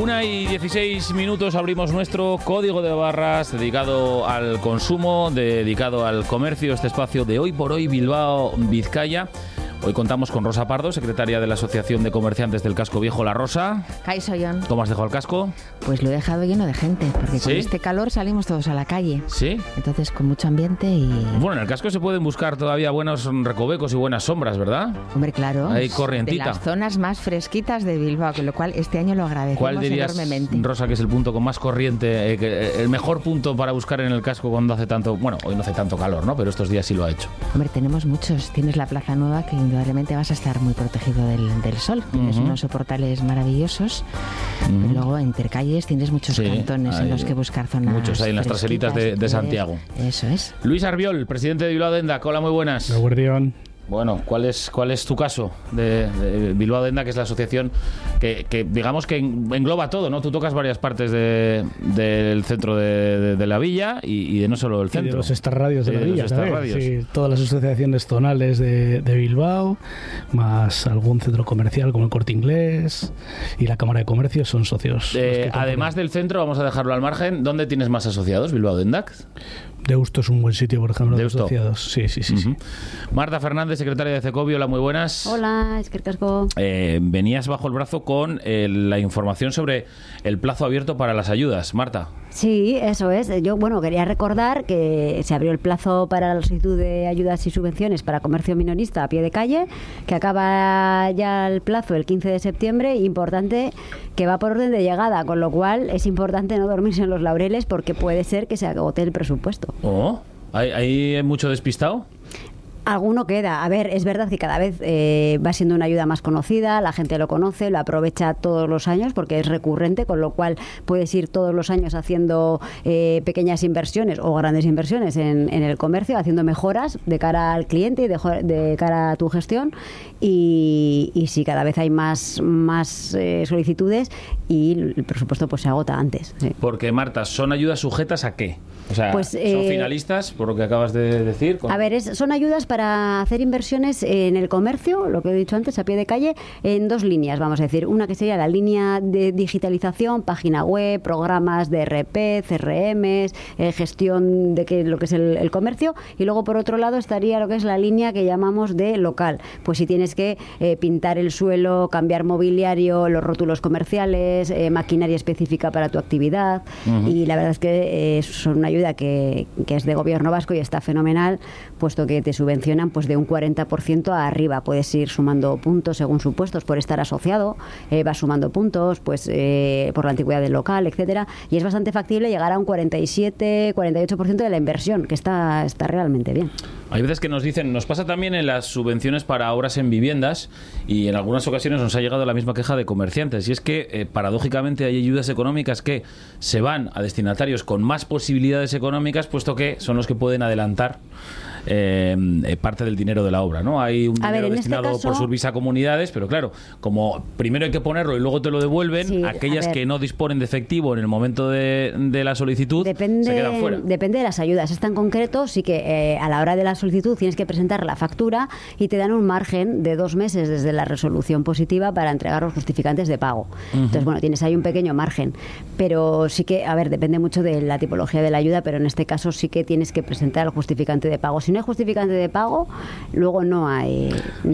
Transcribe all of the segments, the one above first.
1:16 abrimos nuestro código de barras dedicado al consumo, dedicado al comercio, este espacio de Hoy por Hoy Bilbao, Vizcaya. Hoy contamos con Rosa Pardo, secretaria de la Asociación de Comerciantes del Casco Viejo. La Rosa. Kaixo, Jon. ¿Cómo has dejado el casco? Pues lo he dejado lleno de gente, porque con este calor salimos todos a la calle. ¿Sí? Entonces con mucho ambiente y... Bueno, en el casco se pueden buscar todavía buenos recovecos y buenas sombras, ¿verdad? Hombre, claro. Hay corrientita. De las zonas más fresquitas de Bilbao, con lo cual este año lo agradecemos ¿Cuál dirías, enormemente. Rosa, que es el punto con más corriente, el mejor punto para buscar en el casco cuando hace tanto... Bueno, hoy no hace tanto calor, ¿no? Pero estos días sí lo ha hecho. Hombre, tenemos muchos. Tienes la Plaza Nueva, que indudablemente vas a estar muy protegido del sol. Tienes unos soportales maravillosos. Pero luego, entre calles, tienes muchos cantones en los que buscar zonas. Muchos hay en las traseritas de Santiago. Eso es. Luis Arbiol, presidente de Bilbao Denda. Hola, muy buenas. Guardián. Bueno, ¿cuál es tu caso de Bilbao Denda, que es la asociación que digamos que engloba todo, ¿no? Tú tocas varias partes del centro de la villa y de no solo el centro. Y de los extrarradios de la villa. Sí, todas las asociaciones zonales de Bilbao, más algún centro comercial como el Corte Inglés y la Cámara de Comercio son socios. Además del centro, vamos a dejarlo al margen, ¿dónde tienes más asociados, Bilbao Denda? Deusto es un buen sitio, por ejemplo, de Deusto. asociados. Sí. Marta Fernández, secretaria de Cecobi, hola, muy buenas. Hola, eskerrik asko. Venías bajo el brazo con la información sobre el plazo abierto para las ayudas. Marta. Sí, eso es. Yo, quería recordar que se abrió el plazo para la solicitud de ayudas y subvenciones para comercio minorista a pie de calle, que acaba ya el plazo el 15 de septiembre. Importante que va por orden de llegada, con lo cual es importante no dormirse en los laureles porque puede ser que se agote el presupuesto. Oh, ¿hay mucho despistado? Alguno queda. A ver, es verdad que cada vez va siendo una ayuda más conocida, la gente lo conoce, lo aprovecha todos los años porque es recurrente, con lo cual puedes ir todos los años haciendo pequeñas inversiones o grandes inversiones en el comercio, haciendo mejoras de cara al cliente y de cara a tu gestión. Y sí, cada vez hay más solicitudes y el presupuesto pues se agota antes. Sí. Porque, Marta, ¿son ayudas sujetas a qué? O sea, pues, ¿son finalistas, por lo que acabas de decir? A ver, son ayudas para hacer inversiones en el comercio, lo que he dicho antes, a pie de calle, en dos líneas, vamos a decir. Una que sería la línea de digitalización, página web, programas de ERP, CRMs, gestión de lo que es el comercio. Y luego, por otro lado, estaría lo que es la línea que llamamos de local. Pues si tienes que pintar el suelo, cambiar mobiliario, los rótulos comerciales, maquinaria específica para tu actividad. Y la verdad es que son una ayuda que es de gobierno vasco y está fenomenal, puesto que te subvencionan pues de un 40% arriba. Puedes ir sumando puntos según supuestos por estar asociado, vas sumando puntos pues por la antigüedad del local, etcétera, y es bastante factible llegar a un 47-48% de la inversión, que está realmente bien. Hay veces que nos dicen, nos pasa también en las subvenciones para obras en viviendas, y en algunas ocasiones nos ha llegado la misma queja de comerciantes, y es que paradójicamente hay ayudas económicas que se van a destinatarios con más posibilidades económicas, puesto que son los que pueden adelantar parte del dinero de la obra, ¿no? Hay un dinero destinado por Survisa a comunidades, pero claro, como primero hay que ponerlo y luego te lo devuelven, aquellas que no disponen de efectivo en el momento de la solicitud se quedan fuera. Depende de las ayudas. Esta en concreto sí que a la hora de la solicitud tienes que presentar la factura y te dan un margen de 2 meses desde la resolución positiva para entregar los justificantes de pago. Entonces, tienes ahí un pequeño margen, pero sí que, depende mucho de la tipología de la ayuda, pero en este caso sí que tienes que presentar el justificante de pago. Si no hay justificante de pago, luego no hay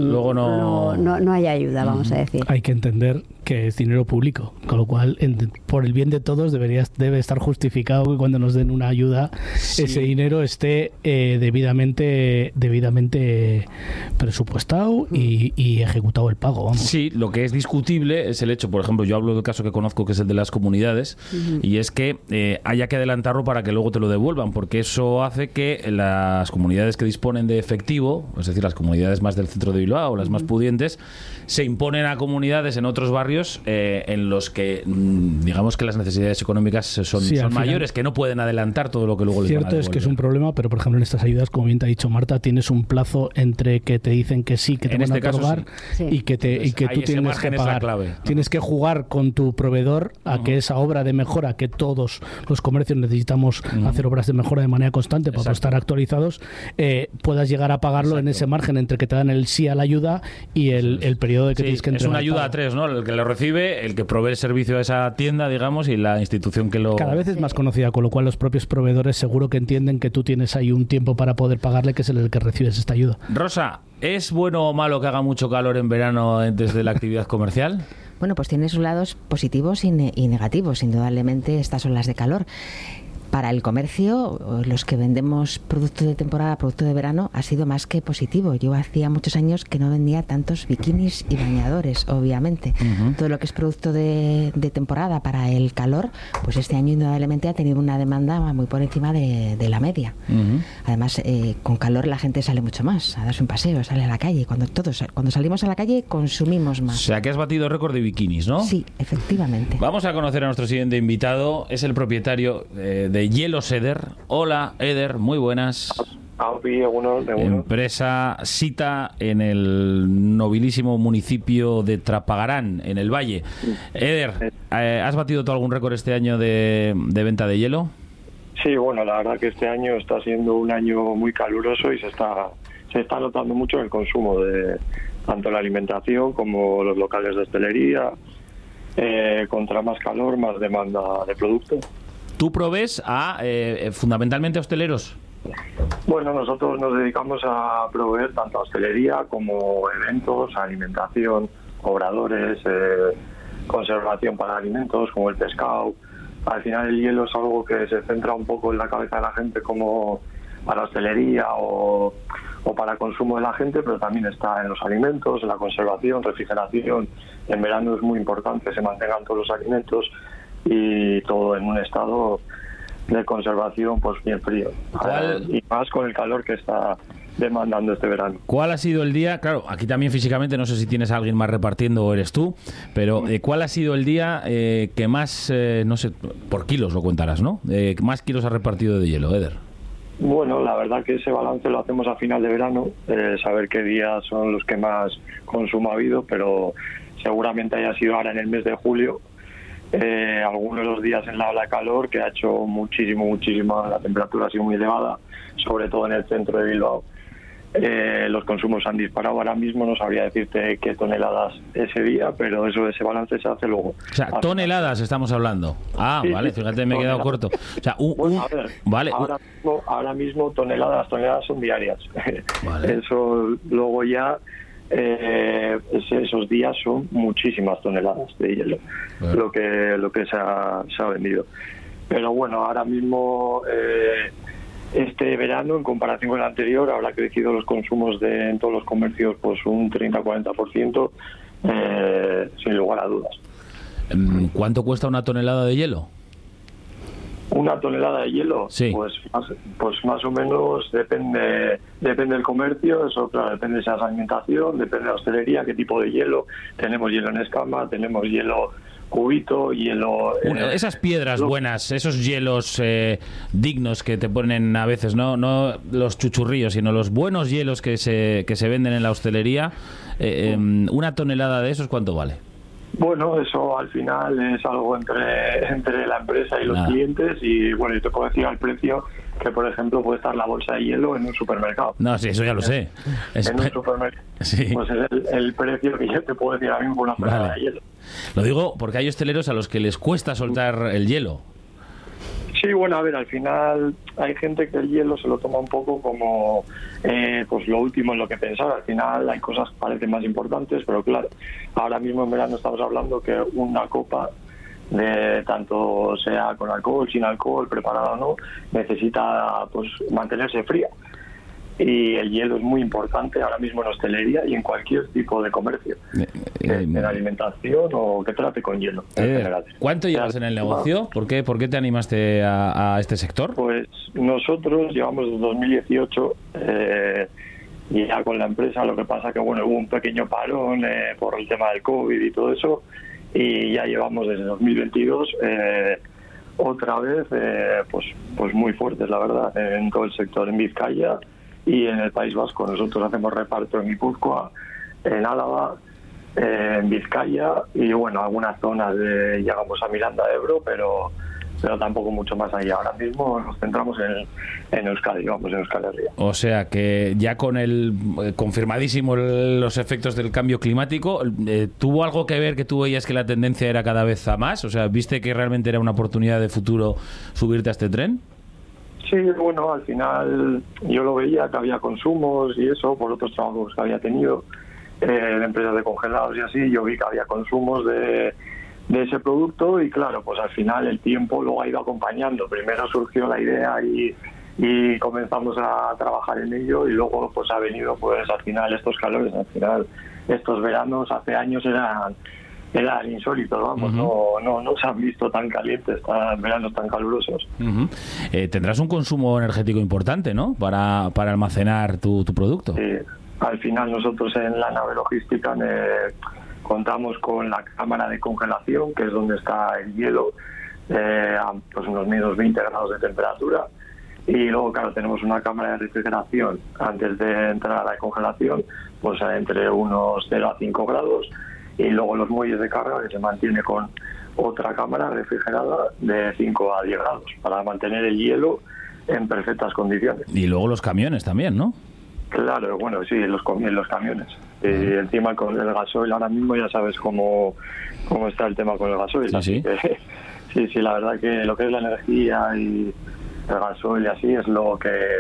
no hay ayuda, vamos a decir. Hay que entender que es dinero público, con lo cual por el bien de todos debe estar justificado que cuando nos den una ayuda ese dinero esté debidamente presupuestado y ejecutado el pago, vamos. Sí, lo que es discutible es el hecho, por ejemplo, yo hablo del caso que conozco, que es el de las comunidades, y es que haya que adelantarlo para que luego te lo devuelvan, porque eso hace que las comunidades que disponen de efectivo, es decir, las comunidades más del centro de Bilbao o las más pudientes, se imponen a comunidades en otros barrios en los que digamos que las necesidades económicas son mayores, que no pueden adelantar todo lo que luego les van a devolver. Cierto es que es un problema, pero por ejemplo en estas ayudas, como bien te ha dicho Marta, tienes un plazo entre que te dicen que sí, que te van a otorgar y que tú tienes que pagar. Tienes que jugar con tu proveedor a que esa obra de mejora, que todos los comercios necesitamos hacer obras de mejora de manera constante para estar actualizados, puedas llegar a pagarlo en ese margen entre que te dan el sí a la ayuda y el periodo de que tienes que entregar. Es una ayuda a tres, ¿no? El que lo recibe, el que provee el servicio a esa tienda, digamos, y la institución que lo... Cada vez es más conocida, con lo cual los propios proveedores seguro que entienden que tú tienes ahí un tiempo para poder pagarle, que es el que recibes esta ayuda. Rosa, ¿es bueno o malo que haga mucho calor en verano desde la actividad comercial? Bueno, pues tiene sus lados positivos y negativos. Indudablemente estas olas de calor. Para el comercio, los que vendemos productos de temporada, productos de verano, ha sido más que positivo. Yo hacía muchos años que no vendía tantos bikinis y bañadores, obviamente. Todo lo que es producto de temporada para el calor, pues este año indudablemente ha tenido una demanda muy por encima de la media. Además, con calor la gente sale mucho más, a darse un paseo, sale a la calle. Cuando salimos a la calle consumimos más. O sea, que has batido récord de bikinis, ¿no? Sí, efectivamente. Vamos a conocer a nuestro siguiente invitado. Es el propietario de Hielos Eder. Hola, Eder, muy buenas. Empresa sita en el nobilísimo municipio de Trapagarán, en el Valle. Eder, ¿has batido tú algún récord este año de venta de hielo? Sí, bueno, la verdad que este año está siendo un año muy caluroso y se está notando mucho el consumo de tanto la alimentación como los locales de hostelería. Contra más calor, más demanda de producto. ¿Tú provees a fundamentalmente hosteleros? Bueno, nosotros nos dedicamos a proveer tanto a hostelería como eventos, alimentación, obradores, conservación para alimentos como el pescado. Al final el hielo es algo que se centra un poco en la cabeza de la gente como para hostelería o para consumo de la gente, pero también está en los alimentos, en la conservación, refrigeración. En verano es muy importante que se mantengan todos los alimentos y todo en un estado de conservación pues bien frío. Y más con el calor que está demandando este verano. ¿Cuál ha sido el día? Claro, aquí también físicamente no sé si tienes a alguien más repartiendo o eres tú, pero ¿cuál ha sido el día que más, no sé, por kilos lo contarás, ¿no? Más kilos ha repartido de hielo, Eder? Bueno, la verdad que ese balance lo hacemos a final de verano, saber qué días son los que más consumo ha habido, pero seguramente haya sido ahora en el mes de julio. Algunos de los días en la ola de calor, que ha hecho muchísimo, la temperatura ha sido muy elevada, sobre todo en el centro de Bilbao. Los consumos han disparado. Ahora mismo no sabría decirte qué toneladas ese día, pero ese balance se hace luego. O sea, toneladas estamos hablando. Sí, vale, fíjate, me he quedado corto. O sea, vale. Ahora mismo toneladas son diarias. Vale. Eso luego ya esos días son muchísimas toneladas de hielo, lo que se ha vendido. Pero bueno, ahora mismo este verano, en comparación con el anterior, habrá crecido los consumos en todos los comercios pues un 30-40%, sin lugar a dudas. ¿Cuánto cuesta una tonelada de hielo? Una tonelada de hielo, sí. Pues más o menos depende del comercio, eso claro, depende de esa alimentación, depende de la hostelería, qué tipo de hielo. Tenemos hielo en escama, tenemos hielo cubito, hielo... esas piedras buenas, esos hielos dignos que te ponen a veces, no los chuchurríos, sino los buenos hielos que se venden en la hostelería, una tonelada de esos, ¿cuánto vale? Bueno, eso al final es algo entre la empresa y los clientes y bueno, yo te puedo decir al precio que, por ejemplo, puede estar la bolsa de hielo en un supermercado. No, sí, eso ya lo sé. En un supermercado. Sí. Pues es el precio que yo te puedo decir ahora mismo por una tonelada de hielo. Lo digo porque hay hosteleros a los que les cuesta soltar el hielo. Sí, bueno, a ver, al final hay gente que el hielo se lo toma un poco como pues lo último en lo que pensar. Al final hay cosas que parecen más importantes, pero claro, ahora mismo en verano estamos hablando que una copa, de tanto sea con alcohol, sin alcohol, preparada o no, necesita pues mantenerse fría. Y el hielo es muy importante ahora mismo en hostelería y en cualquier tipo de comercio, en alimentación o que trate con hielo. ¿Cuánto llevas en el negocio? ¿Por qué te animaste a este sector? Pues nosotros llevamos desde 2018 y ya con la empresa. Lo que pasa que bueno, hubo un pequeño parón por el tema del COVID y todo eso, y ya llevamos desde 2022 otra vez pues muy fuertes, la verdad, en todo el sector, en Vizcaya y en el País Vasco. Nosotros hacemos reparto en Guipúzcoa, en Álava, en Vizcaya y bueno, algunas zonas llegamos a Miranda de Ebro, pero pero tampoco mucho más allá. Ahora mismo nos centramos en Euskadi, vamos, en Euskal Herria. O sea que ya con confirmadísimo los efectos del cambio climático, ¿tuvo algo que ver que tú veías que la tendencia era cada vez a más? O sea, ¿viste que realmente era una oportunidad de futuro subirte a este tren? Sí, bueno, al final yo lo veía que había consumos y eso, por otros trabajos que había tenido, de empresas de congelados y así, yo vi que había consumos de ese producto y claro, pues al final el tiempo luego ha ido acompañando. Primero surgió la idea y comenzamos a trabajar en ello y luego pues ha venido pues al final estos calores, al final estos veranos hace años eran insólitos, vamos, no se han visto tan calientes, veranos tan calurosos. Tendrás un consumo energético importante, ¿no? Para almacenar tu producto. Sí, al final nosotros en la nave logística contamos con la cámara de congelación, que es donde está el hielo, a pues unos menos 20 grados de temperatura. Y luego, claro, tenemos una cámara de refrigeración antes de entrar a la congelación, pues entre unos 0 a 5 grados. Y luego los muelles de carga, que se mantiene con otra cámara refrigerada de 5 a 10 grados, para mantener el hielo en perfectas condiciones. Y luego los camiones también, ¿no? Claro, bueno, sí, los camiones. Y encima con el gasoil, ahora mismo ya sabes cómo está el tema con el gasoil. Sí. Sí, la verdad que lo que es la energía y el gasoil y así es lo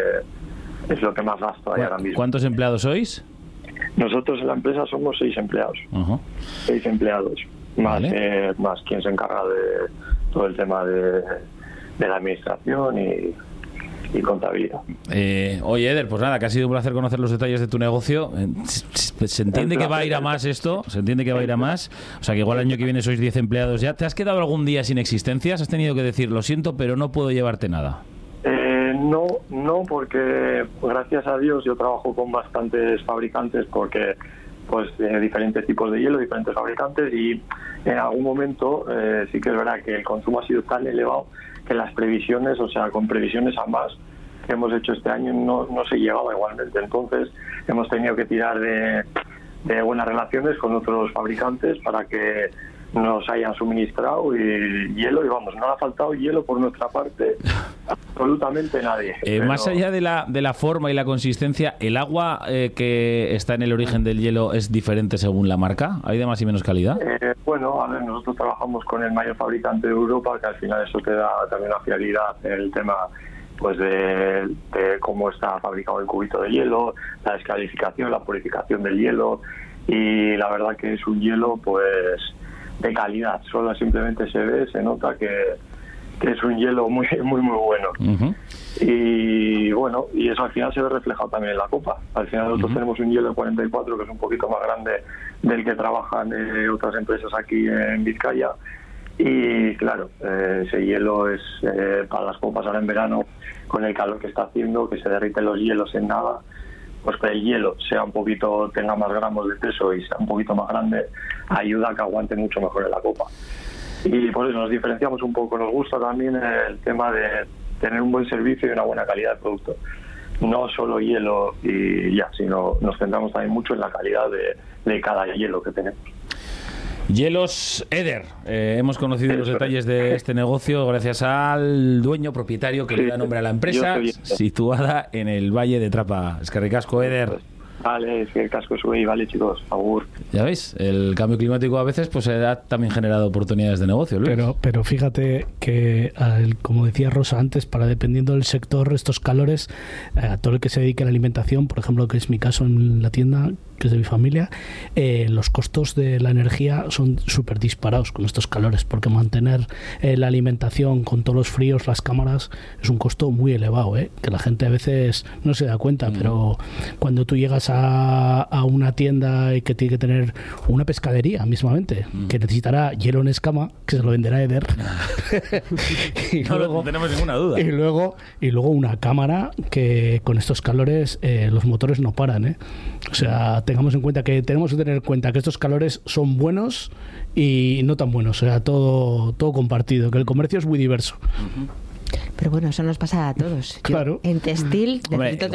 que más gasto hay ahora mismo. ¿Cuántos empleados sois? Nosotros en la empresa somos 6 empleados. 6 empleados. Más quien se encarga de todo el tema de la administración y contabilidad. Oye, Eder, pues nada, que ha sido un placer conocer los detalles de tu negocio. Se entiende que va a ir a más esto, se entiende que va a ir a más. O sea, que igual el año que viene sois 10 empleados ya. ¿Te has quedado algún día sin existencias? ¿Has tenido que decir, lo siento, pero no puedo llevarte nada? No, porque gracias a Dios yo trabajo con bastantes fabricantes, porque pues diferentes tipos de hielo, diferentes fabricantes, y en algún momento sí que es verdad que el consumo ha sido tan elevado que las previsiones, o sea, con previsiones a más que hemos hecho este año no se llegaba igualmente. Entonces hemos tenido que tirar de buenas relaciones con otros fabricantes para que nos hayan suministrado hielo, y vamos, no ha faltado hielo por nuestra parte absolutamente nadie. Más allá de la forma y la consistencia, ¿el agua que está en el origen del hielo es diferente según la marca? ¿Hay de más y menos calidad? Bueno, a ver, nosotros trabajamos con el mayor fabricante de Europa, que al final eso te da también una fiabilidad en el tema pues de cómo está fabricado el cubito de hielo, la descalificación, la purificación del hielo, y la verdad que es un hielo pues de calidad. Solo simplemente se nota que es un hielo muy muy muy bueno. Y bueno, y eso al final se ve reflejado también en la copa. Al final nosotros tenemos un hielo de 44 que es un poquito más grande del que trabajan otras empresas aquí en Vizcaya, y claro, ese hielo es para las copas ahora en verano, con el calor que está haciendo, que se derriten los hielos en nada, pues que el hielo tenga más gramos de peso y sea un poquito más grande, ayuda a que aguante mucho mejor en la copa. Y por eso nos diferenciamos un poco. Nos gusta también el tema de tener un buen servicio y una buena calidad de producto. No solo hielo y ya, sino nos centramos también mucho en la calidad de cada hielo que tenemos. Hielos Eder. Hemos conocido los detalles de este negocio gracias al dueño propietario que le da nombre a la empresa, situada en el Valle de Trapa. Eskerrik asko, Eder. Vale, es que el casco sube y vale, chicos, agur. Ya veis, el cambio climático a veces pues ha también generado oportunidades de negocio, Luis. Pero fíjate que, como decía Rosa antes, dependiendo del sector, estos calores, a todo el que se dedique a la alimentación, por ejemplo, que es mi caso en la tienda, que es de mi familia, los costos de la energía son súper disparados con estos calores, porque mantener la alimentación con todos los fríos, las cámaras, es un costo muy elevado, que la gente a veces no se da cuenta, pero cuando tú llegas a una tienda y que tiene que tener una pescadería mismamente, que necesitará hielo en escama, que se lo venderá Eder, y luego, no tenemos ninguna duda. Y luego una cámara que con estos calores los motores no paran, o sea, tenemos que tener en cuenta que estos calores son buenos y no tan buenos, o sea, todo compartido, que el comercio es muy diverso. Pero bueno, eso nos pasa a todos. Claro. En textil necesito